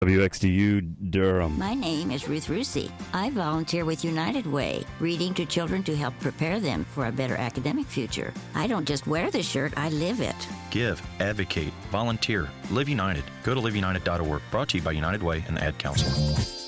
WXTU Durham. My name is Ruth Rusi. I volunteer with United Way, reading to children to help prepare them for a better academic future. I don't just wear the shirt, I live it. Give, advocate, volunteer, Live United. Go to liveunited.org. Brought to you by United Way and the Ad Council.